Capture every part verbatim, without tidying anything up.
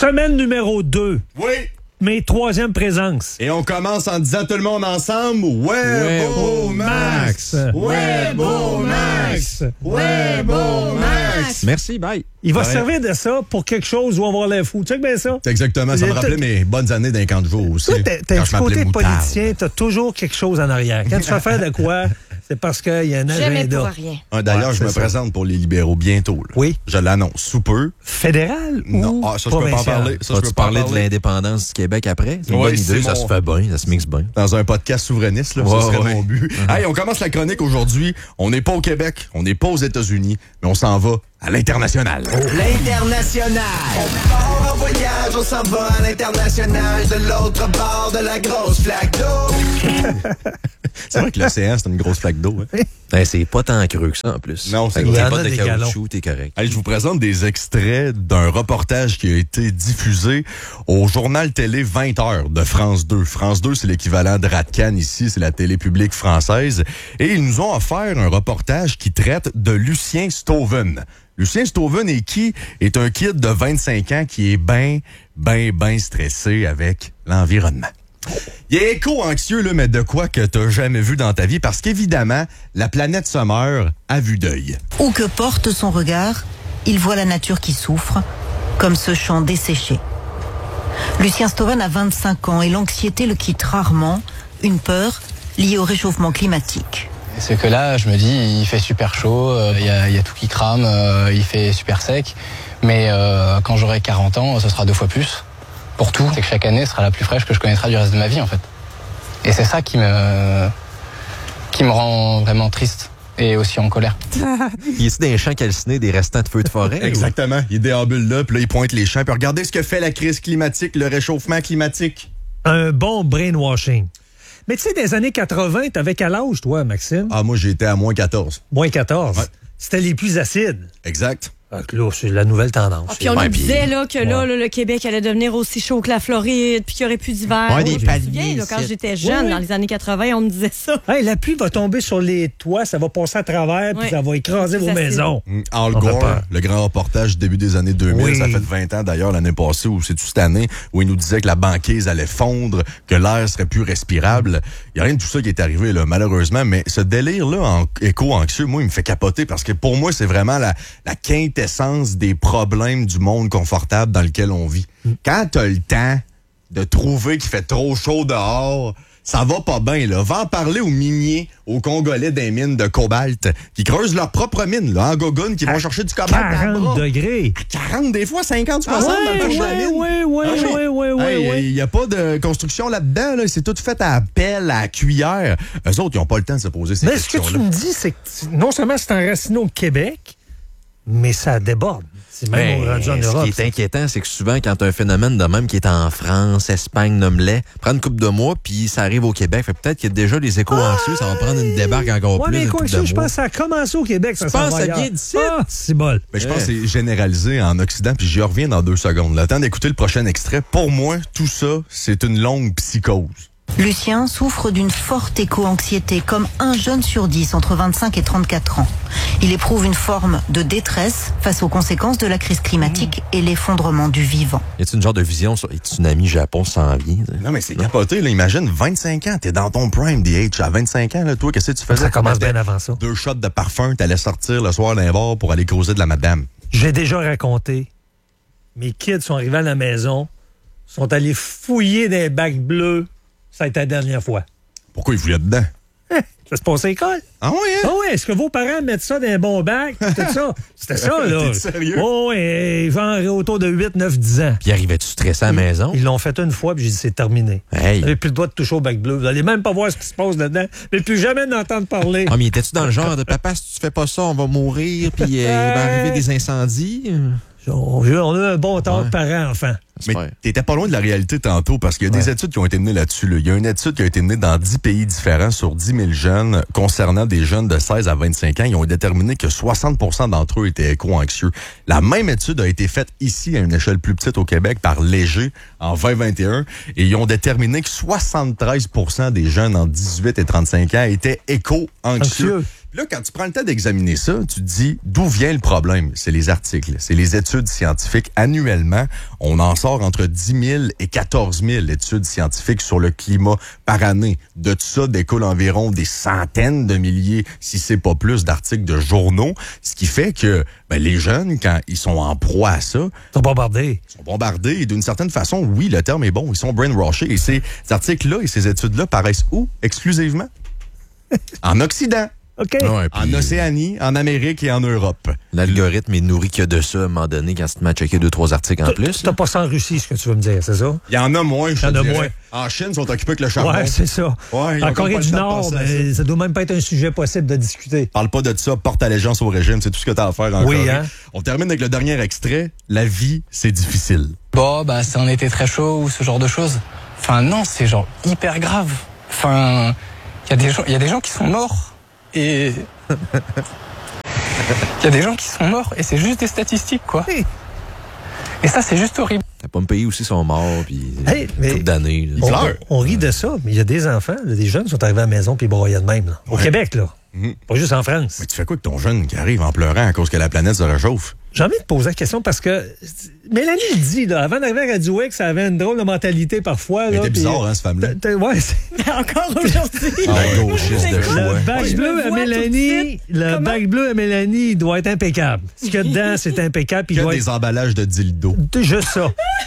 Semaine numéro deux. Oui. Mes troisième présence. Et on commence en disant tout le monde ensemble, ouais, beau Max! Ouais, beau Max! Ouais, beau Max! Merci, bye. Il va Ouais. servir de ça pour quelque chose où on va avoir l'air fou. Check bien ça. C'est exactement, ça me rappelait mes bonnes années d'un camp de jour aussi. Toi, t'as, t'as quand du je m'appelais côté Moutarde. politicien, t'as toujours quelque chose en arrière. Quand tu fais faire de quoi, c'est parce qu'il y a un Jamais pour agenda. rien. Ah, d'ailleurs, Ouais, je me c'est ça. présente pour les libéraux bientôt. Là. Oui. Je l'annonce sous peu. Fédéral ou Non, ah, ça, je peux pas en provincial? parler. Ça, je Vas-tu peux pas en parler de parler. l'indépendance du Québec après? C'est une Ouais, bonne c'est idée, ça mon- se fait bien, ça se mixe bien. Dans un podcast souverainiste, là, Ouais, ce serait ouais. mon but. Hey, on commence la chronique aujourd'hui. On n'est pas au Québec, on n'est pas aux États-Unis, mais on s'en va à l'international. L'international. On part en voyage, on s'en va à l'international. De l'autre bord de la grosse flaque d'eau. C'est vrai que l'océan, c'est une grosse flaque d'eau. Hein? Ben, c'est pas tant creux que ça, en plus. Non, c'est Avec vrai. tes Il y en bottes a de des caoutchouc, t'es correct. Allez, je vous présente des extraits d'un reportage qui a été diffusé au journal télé vingt heures de France deux. France deux, c'est l'équivalent de Radcan ici, c'est la télé publique française. Et ils nous ont offert un reportage qui traite de Lucien Stoven. Lucien Stoven est qui? Est un kid de vingt-cinq ans qui est ben, ben, ben stressé avec l'environnement. Il est éco-anxieux, là, mais de quoi que t'as jamais vu dans ta vie, parce qu'évidemment, la planète se meurt à vue d'œil. Où que porte son regard, il voit la nature qui souffre, comme ce champ desséché. Lucien Stoven a vingt-cinq ans et l'anxiété le quitte rarement, une peur liée au réchauffement climatique. C'est que là, je me dis, il fait super chaud, il euh, y, y a tout qui crame, euh, il fait super sec. Mais euh, quand j'aurai quarante ans, ce sera deux fois plus. Pour tout, c'est que chaque année sera la plus fraîche que je connaîtrai du reste de ma vie, en fait. Et c'est ça qui me, qui me rend vraiment triste et aussi en colère. Il est-tu des champs calcinés des restants de feux de forêt? Exactement. Il déambule là, puis là, il pointe les champs. Puis regardez ce que fait la crise climatique, le réchauffement climatique. Un bon brainwashing. Mais tu sais, des années quatre-vingt, t'avais quel âge, toi, Maxime? Ah, moi, j'ai été à moins quatorze. Moins quatorze. Ouais. C'était les plus acides. Exact. Ah, là, c'est la nouvelle tendance. Ah, puis on Ouais, nous disait puis- là, que là, là, le Québec allait devenir aussi chaud que la Floride, puis qu'il n'y aurait plus d'hiver. Ouais, Moi, des je me palmiers souviens, là, quand ici. j'étais jeune, Oui, oui. dans les années quatre-vingt, on me disait ça. Hey, la pluie va tomber sur les toits, ça va passer à travers, puis Ouais. ça va écraser C'est vos facile. maisons. Mm, Al On fait Gore, peur. le grand reportage du début des années deux mille, Oui. ça fait vingt ans d'ailleurs l'année passée, ou c'est-tu cette année, où il nous disait que la banquise allait fondre, que l'air serait plus respirable. Il n'y a rien de tout ça qui est arrivé, là, malheureusement, mais ce délire-là, en éco-anxieux, moi, il me fait capoter, parce que pour moi, c'est vraiment la, la quintessence des problèmes du monde confortable dans lequel on vit. Quand t'as le temps de trouver qu'il fait trop chaud dehors, ça va pas bien, là. Va en parler aux miniers, aux Congolais des mines de cobalt, qui creusent leur propre mine, là, en gogoune, qui vont chercher du cobalt dans le quarante bras. degrés. À quarante, des fois, cinquante, Ah, soixante dans le ouais, fond de la ouais, mine. ouais, ouais, Ah, ouais, ouais, ouais, hey, ouais. Il n'y a pas de construction là-dedans, là. C'est tout fait à la pelle, à la cuillère. Eux autres, ils n'ont pas le temps de se poser ces Mais ce que questions-là. tu me dis, c'est que tu- non seulement c'est enraciné au Québec, mais ça déborde. C'est même Ben, rendu en ce Europe. qui est inquiétant, c'est que souvent, quand tu as un phénomène de même qui est en France, Espagne, nomme-les, prend une couple de mois, puis ça arrive au Québec. Fait peut-être qu'il y a déjà les éco-anxieux, ça va prendre une débarque encore Ouais, plus. mais une quoi couple que de ça, je mois. pense que ça a commencé au Québec. Ça Tu s'en penses va que ça ailleurs. vient d'ici? Ah, c'est bol. Ben, je pense que c'est généralisé en Occident, puis j'y reviens dans deux secondes. Le temps d'écouter le prochain extrait. Pour moi, tout ça, c'est une longue psychose. Lucien souffre d'une forte éco-anxiété, comme un jeune sur dix entre vingt-cinq et trente-quatre ans. Il éprouve une forme de détresse face aux conséquences de la crise climatique et l'effondrement du vivant. Y a-t-il une genre de vision sur les tsunamis Japon s'en vient? t'sais? Non, mais c'est capoté, là. Imagine, vingt-cinq ans, t'es dans ton prime, D H. À vingt-cinq ans, là, toi, qu'est-ce que tu faisais? Ça commence Tu mettais bien avant ça. Deux shots de parfum, t'allais sortir le soir d'un bar pour aller causer de la madame. J'ai déjà raconté. Mes kids sont arrivés à la maison, sont allés fouiller des bacs bleus. Ça a été la dernière fois. Pourquoi ils voulaient dedans? Ça se passe à l'école. Ah oui, hein? Ah oui, est-ce que vos parents mettent ça dans un bon bac? C'était ça. C'était ça, là. T'es sérieux? Oh, oui, genre autour de huit, neuf, dix ans. Puis arrivais-tu stressé à la maison? Ils l'ont fait une fois, puis j'ai dit, c'est terminé. Hey. Vous n'avez plus le droit de toucher au bac bleu. Vous n'allez même pas voir ce qui se passe dedans, mais plus jamais d'entendre parler. Ah, mais étais-tu dans le genre de papa, si tu fais pas ça, on va mourir, puis euh, il va arriver des incendies? On, on a un bon temps de Ouais. parents-enfants. Mais Ouais. t'étais pas loin de la réalité tantôt, parce qu'il y a des Ouais. études qui ont été menées là-dessus. Là. Il y a une étude qui a été menée dans dix pays différents sur dix mille jeunes concernant des jeunes de seize à vingt-cinq ans. Ils ont déterminé que soixante pour cent d'entre eux étaient éco-anxieux. La même étude a été faite ici à une échelle plus petite au Québec par Léger en vingt vingt et un et ils ont déterminé que soixante-treize pour cent des jeunes en dix-huit et trente-cinq ans étaient éco-anxieux. Anxieux. Là, quand tu prends le temps d'examiner ça, tu te dis d'où vient le problème. C'est les articles, c'est les études scientifiques. Annuellement, on en sort entre dix mille et quatorze mille études scientifiques sur le climat par année. De tout ça découle environ des centaines de milliers, si c'est pas plus, d'articles de journaux. Ce qui fait que ben, les jeunes, quand ils sont en proie à ça, Ils sont bombardés. Ils sont bombardés. Et d'une certaine façon, oui, le terme est bon. Ils sont brainwashés. Et ces articles-là et ces études-là paraissent où exclusivement? En Occident. OK. Ouais, En puis Océanie, en Amérique et en Europe. l'algorithme est nourri que de ça à un moment donné quand tu te mets à checker deux, trois articles en plus. T'as pas ça en Russie, ce que tu veux me dire, c'est ça? Il y en a moins, je Il y en te a dirais. moins. En Chine, ils sont occupés avec le charbon. Ouais, c'est ça. Ouais, ils ont en encore Corée pas du le temps de Nord, penser à ben, ça doit même pas être un sujet possible de discuter. Parle pas de ça, porte allégeance au régime, c'est tout ce que t'as à faire en Oui, Corée. hein? On termine avec le dernier extrait. La vie, c'est difficile. Bon, bah, c'est un été très chaud ou ce genre de choses. Enfin, non, c'est genre hyper grave. Enfin, il y a des gens, il y a des gens qui sont morts et il y a des gens qui sont morts et c'est juste des statistiques, quoi. Et ça, c'est juste horrible. T'as pas me payer aussi sont morts, puis Hey, mais- couple d'années. là. On, Fleur. on rit de ça, mais il y a des enfants, là, des jeunes qui sont arrivés à la maison puis ils broyaient de même. Là. Au Ouais. Québec, là. Mhm. Pas juste en France. Mais tu fais quoi avec ton jeune qui arrive en pleurant à cause que la planète se réchauffe? J'ai envie de poser la question parce que Mélanie le dit, là, avant d'arriver à Radio X, ça avait une drôle de mentalité parfois. Elle Là, était puis- bizarre, hein, cette femme-là. T'as- t'as- Ouais, c'est- Encore aujourd'hui. Ah, gauchiste de Écoute, choix. le bac Je me bleu à vois tout de Mélanie, suite. le Comment? bac bleu à Mélanie, il doit être impeccable. Ce qu'il y a dedans, c'est impeccable. puis Il Que doit des être emballages de dildo. C'est juste ça.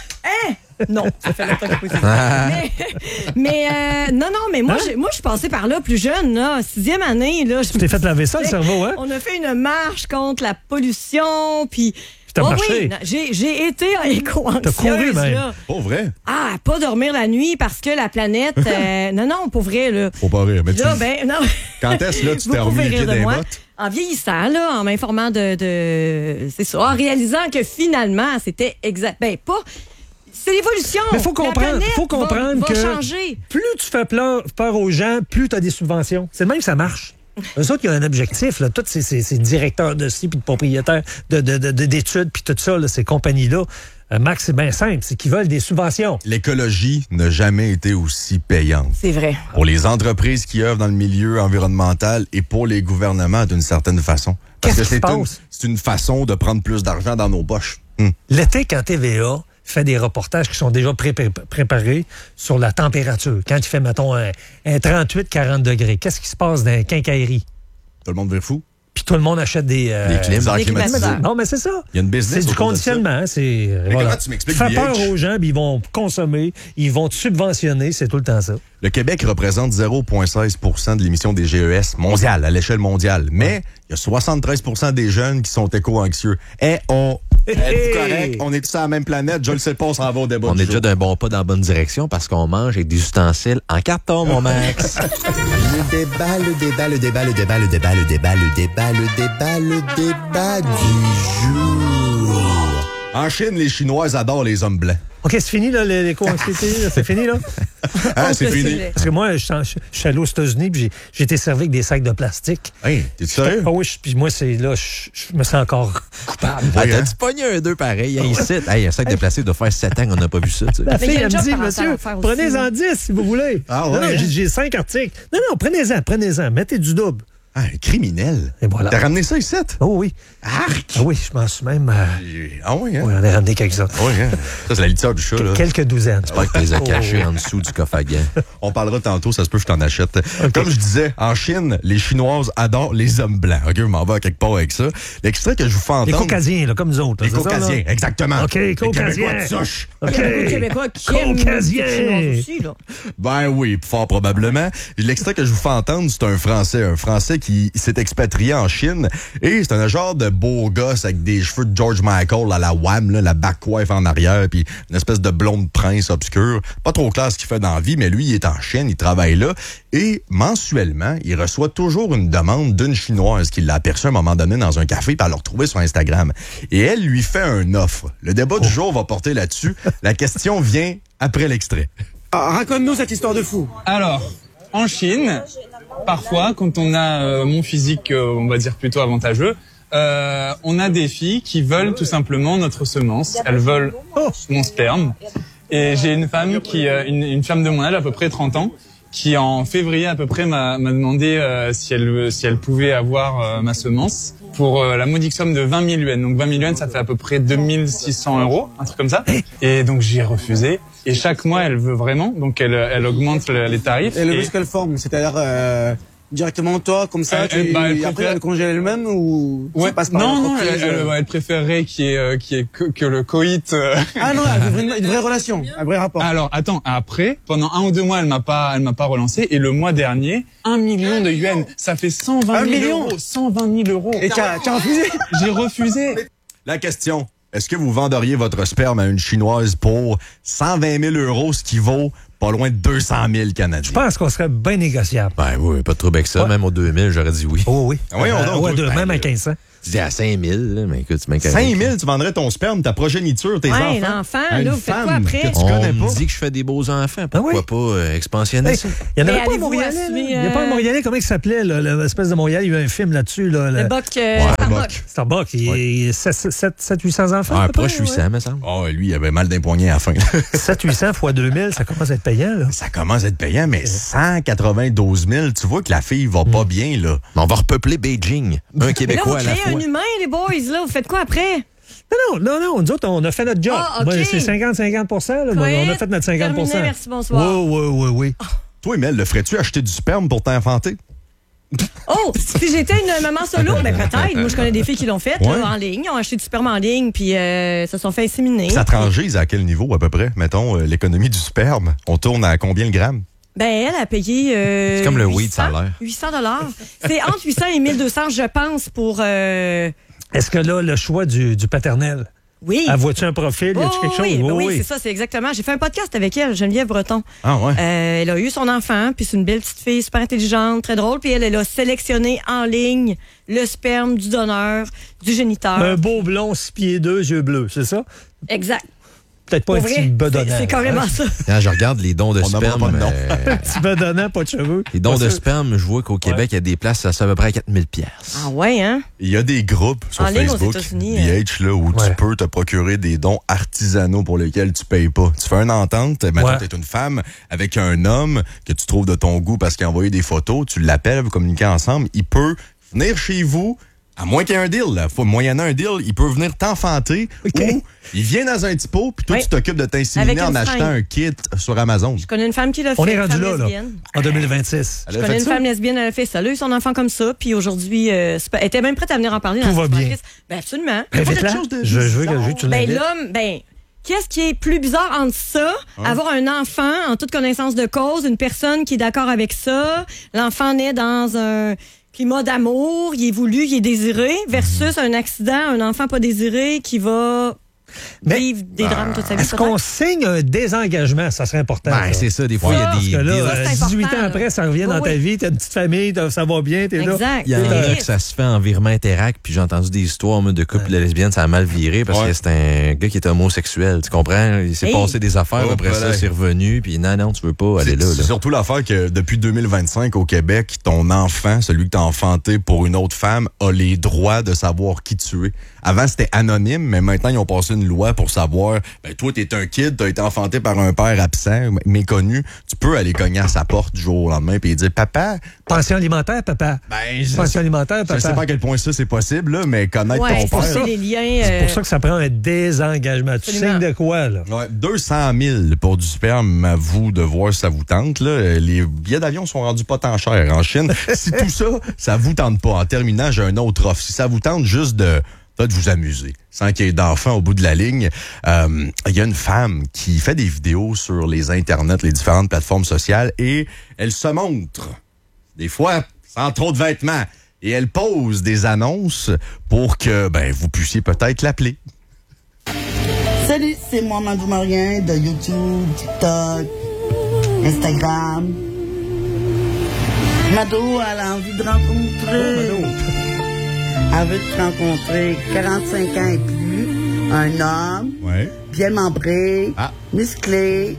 Non, ça fait longtemps que j'ai pas ça. Mais, mais euh, non, non, mais moi, Hein? j'ai- moi, je suis passée par là plus jeune, là, sixième année, là. Je Tu t'es fait laver ça, le cerveau, hein? On a fait une marche contre la pollution, puis. t'as Oh marché. oui, non, j'ai, j'ai été éco-anxieuse. T'as couru, même. là. Pas vrai? Ah, pas dormir la nuit parce que la planète. euh, non, non, pour vrai, là. Faut pas rire. Mais tu... Là, ben, non. Quand est-ce là tu Vous t'es remis pouvez les pieds rire dans de les moi. bottes? En vieillissant, là, en m'informant de, de. C'est ça. En réalisant que finalement, c'était exact. Ben, pas. C'est l'évolution. Mais faut La comprendre, planète faut comprendre va, que va changer. plus tu fais peur, peur aux gens, plus tu as des subventions. C'est le même que ça marche. Eux autres, ils ont un objectif, là. Tous ces, ces, ces directeurs de site puis de propriétaires de, de, de, de- d'études puis tout ça, là, ces compagnies-là. Euh, Max, c'est bien simple, c'est qu'ils veulent des subventions. L'écologie n'a jamais été aussi payante. C'est vrai. Pour les entreprises qui œuvrent dans le milieu environnemental et pour les gouvernements d'une certaine façon. Parce Qu'est-ce que qui se c'est une, passe? c'est une façon de prendre plus d'argent dans nos poches. Hum. L'été, quand T V A fait des reportages qui sont déjà pré- pré- préparés sur la température, quand il fait, mettons, un, un trente-huit quarante degrés, qu'est-ce qui se passe dans les quincailleries? Tout le monde vire fou. Puis tout le monde achète des... euh, Des clims. Des airs Des climatisés. climatiseurs. Non, mais c'est ça. Il y a une business C'est du autour de ça. conditionnement. hein, C'est, euh, Mais comment tu m'expliques, Fais peur B H? aux gens, puis ils vont consommer, ils vont te subventionner, c'est tout le temps ça. Le Québec représente zéro virgule seize pour cent de l'émission des G E S mondiale, à l'échelle mondiale. Mais il y a soixante-treize pour cent des jeunes qui sont éco-anxieux. Eh, on... Êtes-vous Hey! correct? On est tous sur la même planète? Je le sais pas, on s'en va au débat On du est jour. déjà d'un bon pas dans la bonne direction parce qu'on mange avec des ustensiles en carton, mon Max. Le débat, le débat, le débat, le débat, le débat, le débat, le débat, le débat, le débat du jour. En Chine, les Chinois adorent les hommes blancs. OK, c'est fini, là, l'éco-anxiété, là, c'est fini, là? Ah, c'est que fini. c'est- Parce que moi, je suis en- je je suis allé aux États-Unis, puis j'ai- j'ai été servi avec des sacs de plastique. Hey, t'es sérieux? Ah oui, je- puis moi, c'est là, je, je me sens encore coupable. Ah, Oui, t'as hein? dit pogner un deux pareil. Hey, ici, hey, un sac de plastique doit faire sept ans qu'on n'a pas vu ça. Tu sais. La Mais il y fille, a elle une me dit, job parentale monsieur, à faire aussi, prenez-en là. dix si vous voulez. Ah Non, ouais, non, hein? j'ai- j'ai cinq articles. Non, non, prenez-en, prenez-en, mettez du double. Ah, un criminel. Et voilà. T'as ramené ça ici? Oh oui. Arc! Ah oui, je m'en suis même... euh, Ah oui, hein? oui, on a ramené quelques-uns. Ah oui, hein? Ça, c'est la litière du chat, là. Quelques douzaines. J'espère que tu les as Oh. cachés en dessous du coffre à gants. On parlera tantôt, ça se peut que je t'en achète. Comme je disais, en Chine, les Chinoises adorent les hommes blancs. OK, je m'en vais à quelque part avec ça. L'extrait que je vous fais entendre... Les caucasiens, là, comme nous autres. là, Les c'est ça, là? caucasiens, exactement. OK, Les caucasiens. Québécois de souche. OK. Il y a beaucoup de Québécois qui aiment Caucasiens. les Chinois aussi, là. Ben oui, fort probablement. L'extrait que je vous fais entendre, c'est un Français. Un Français qui s'est expatrié en Chine. Et c'est un genre de beau gosse avec des cheveux de George Michael à la Wham, là, la backwife en arrière, puis une espèce de blonde prince obscur. Pas trop clair ce qu'il fait dans la vie, mais lui, il est en Chine, il travaille là. Et mensuellement, il reçoit toujours une demande d'une Chinoise qui l'a aperçue à un moment donné dans un café, puis elle l'a retrouvé sur Instagram. Et elle lui fait une offre. Le débat du jour va porter là-dessus. La question vient après l'extrait. Ah, raconte-nous cette histoire de fou. Alors, en Chine, parfois, quand on a euh, mon physique, euh, on va dire plutôt avantageux, euh, on a des filles qui veulent tout simplement notre semence. Elles veulent mon sperme. Et j'ai une femme qui, euh, une, une femme de mon âge, à peu près trente ans, qui en février à peu près m'a, m'a demandé euh, si elle si elle pouvait avoir euh, ma semence pour euh, la modique somme de vingt mille yuans. Donc vingt mille yuans, ça fait à peu près deux mille six cents euros, un truc comme ça. Et donc j'ai refusé. Et chaque mois, elle veut vraiment, donc elle elle augmente le, les tarifs. Et elle veut et... quelle forme? C'est-à-dire euh, directement toi, comme ça, Elle- tu, elle- bah, elle et après préfère- elle congèle elle-même ou Ouais. ça passe par Non, non, l'entreprise, elle, elle, euh, ouais, elle préférerait qu'il y ait, euh, qu'il y ait que, que le coït. euh, Ah non, elle veut une, une vraie relation, un vrai rapport. Alors, attends, après, pendant un ou deux mois, elle m'a pas, elle m'a pas relancé. Et le mois dernier, un million de yuan, ça fait cent vingt Un mille million euros. cent vingt mille euros. Et t'as t'as refusé? J'ai refusé. La question, est-ce que vous venderiez votre sperme à une Chinoise pour cent vingt mille euros, ce qui vaut pas loin de deux cent mille Canadiens? Je pense qu'on serait bien négociable. Ben oui, pas de trouble avec ça. Ouais. Même aux deux mille, j'aurais dit oui. Oh oui. Ah oui, on Euh, donne, ouais, toi, de- ben, même à euh, quinze cents. Tu dis à cinq mille, là, mais écoute, c'est bien correct. cinq mille, tu vendrais ton sperme, ta progéniture, tes Ouais, enfants. l'enfant, à une là, vous faites quoi femme après? que tu On connais me pas. dit que je fais des beaux enfants. Pourquoi oui. pas euh, expansionner Hey, ça? il y en Mais avait pas un allez-vous Montréalais. assumer, là? Il n'y a pas un euh, Montréalais, comment il s'appelait, là, l'espèce de Montréal? Il y a eu un film là-dessus. Là, Le le... boc euh, Ouais, Starbucks. Buck. Starbucks, il y a sept à huit cents enfants. Ah, à peu près, proche huit cents, ouais. me semble. Oh, lui, il avait mal d'un poignet à la fin. sept à huit cents fois deux mille, ça commence à être payant. Là. Ça commence à être payant, mais cent quatre-vingt-douze mille, tu vois que la fille va pas bien, là. On va repeupler Beijing. Un Mais là, Québécois vous à la créez fois. un humain, les boys, là. Vous faites quoi après? Non, non, non, non, nous autres, on a fait notre job. Ah, OK. Moi, c'est cinquante cinquante là. Moi, on a fait notre cinquante Terminé, merci, bonsoir. Oui, oui, oui, oui. Toi, Mel, le ferais-tu acheter du sperme pour t'enfanter? Oh, si j'étais une maman solo, ben peut-être. Moi, je connais des filles qui l'ont fait Ouais. là, en ligne. Ils ont acheté du sperme en ligne, puis euh, se sont fait inséminer. Ça transgise à quel niveau, à peu près? Mettons, euh, l'économie du sperme. On tourne à combien le gramme? Ben, elle a payé. Euh, C'est comme le huit cents, weed, ça a l'air. huit cents dollars. C'est entre huit cents et mille deux cents, je pense, pour. Euh... Est-ce que là, le choix du, du paternel, Oui. ah, vois-tu un profil? Y Oh, a-tu quelque chose? oui, ben Oui, oui, oui. c'est ça, c'est exactement. J'ai fait un podcast avec elle, Geneviève Breton. Ah ouais? Euh, elle a eu son enfant, puis c'est une belle petite fille, super intelligente, très drôle. Puis elle, elle a sélectionné en ligne le sperme du donneur, du géniteur. Un beau blond, six pieds deux, yeux bleus, c'est ça? Exact. Peut-être pas Pour un vrai, petit bedonnant. c'est- c'est carrément ça. Quand je regarde les dons de On n'aura sperme, pas de nom. euh, Un petit bedonnant, pas de cheveux. les dons Pas de sûr. sperme, je vois qu'au Québec, il y a des places, ça se fait à peu près à quatre mille piastres. Ah ouais, hein? Il y a des groupes sur En ligne aux Facebook, États-Unis, B H, là, où Ouais. tu peux te procurer des dons artisanaux pour lesquels tu payes pas. Tu fais une entente, maintenant Ouais. t'es une femme avec un homme que tu trouves de ton goût parce qu'il a envoyé des photos, tu l'appelles, vous communiquez ensemble, il peut venir chez vous, à moins qu'il y ait un deal, là. Faut moyennant un deal, il peut venir t'enfanter OK. ou il vient dans un petit pot, puis toi, Oui. tu t'occupes de Avec t'inséminer en une achetant fringue. un kit sur Amazon. Je connais une femme qui l'a fait. On est une rendu femme là, là, lesbienne. en deux mille vingt-six. Elle Je a connais fait une ça? femme lesbienne, elle a fait ça. Elle a eu son enfant comme ça, puis aujourd'hui, euh, c'est pas- elle était même prête à venir en parler. Tout dans va la bien. podcast. Ben absolument. Ben, pas faites-la. quelque chose de Je, je veux que je veux que tu Ben l'invites. l'homme, ben, qu'est-ce qui est plus bizarre entre ça, avoir un enfant en toute connaissance de cause, une personne qui est d'accord avec ça, l'enfant naît dans un climat d'amour, il est voulu, il est désiré, versus un accident, un enfant pas désiré qui va Mais- vivre des drames toute sa vie. Est-ce qu'on signe un désengagement? Ça serait important. Ben, ça. c'est ça, des fois, il y a Parce des que là, deals. euh, c'est dix-huit important, ans là. après, ça revient Oui, dans ta oui. vie, t'as une petite famille, t'as- ça va bien, t'es là. Exact. Il y en Oui. a que ça se fait en virement interact, puis j'ai entendu des histoires moi, de couples lesbiennes, ça a mal viré parce Ouais. que c'est un gars qui est homosexuel, tu comprends? Il s'est Hey. passé des affaires, Oh, après ça, voilà. c'est revenu, puis non, non, tu veux pas aller C'est là. c'est là. surtout l'affaire que depuis deux mille vingt-cinq au Québec, ton enfant, celui que t'as enfanté pour une autre femme, a les droits de savoir qui tu es. Avant, c'était anonyme, mais maintenant, ils ont passé une loi pour savoir, ben, toi, t'es un kid, t'as été enfanté par un père absent, méconnu. Tu peux aller cogner à sa porte du jour au lendemain et dire, papa, Pension alimentaire, papa. ben, je, Pension alimentaire, je papa. sais pas à quel point ça, c'est possible, là, mais connaître Ouais, ton c'est père. les liens. C'est pour euh, ça que ça prend un désengagement. Tu Absolument. signes de quoi, là? Ouais, deux cent mille pour du sperme, à vous de voir si ça vous tente. Là. Les billets d'avion sont rendus pas tant chers en Chine. Si tout ça, ça vous tente pas. En terminant, j'ai un autre offre. Si ça vous tente juste de, de vous amuser, sans qu'il y ait d'enfants au bout de la ligne, euh, il y a une femme qui fait des vidéos sur les internets, les différentes plateformes sociales, et elle se montre, des fois, sans trop de vêtements, et elle pose des annonces pour que ben vous puissiez peut-être l'appeler. Salut, c'est moi, Madou Marien, de YouTube, TikTok, Instagram. Mado, elle a envie de rencontrer. Elle veut te rencontrer quarante-cinq ans et plus, un homme, Ouais. bien membré, Ah. musclé.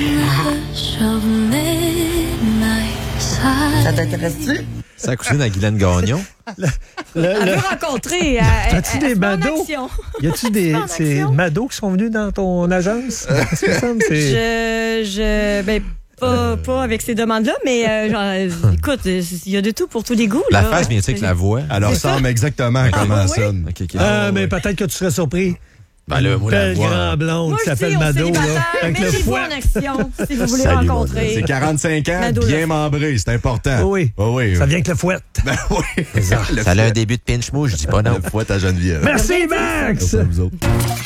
Ça t'intéresse-tu? Ça a cousine à Guylaine Gagnon. Le- Elle le- veut rencontrer. elle- T'as-tu elle- des elle se met en badauds? action. Y a-tu des En ces action? mados qui sont venus dans ton agence? Est-ce que ça me- c'est- Je, je, ben, pas, pas avec ces demandes-là, mais euh, genre, euh, écoute, il y a de tout pour tous les goûts. La là. face vient-tu avec la voix? Elle ressemble exactement à comment elle sonne. Ok, ok. Euh, mais peut-être que tu serais surpris. Ben là, moi, la Belle voix. grand blonde Moi, qui je dis s'appelle aux Mado, là. célibataires, Avec le mettez-vous fouet. en action si vous voulez Salut, rencontrer. C'est quarante-cinq ans, Mado, bien là. membré, c'est important. Oui. Oh oui. Ça vient avec le fouet. Ben oui. Le Ça a fouet. un début de pinch mou, je dis pas non. Le fouet à Geneviève. Merci, Max! Merci à vous autres.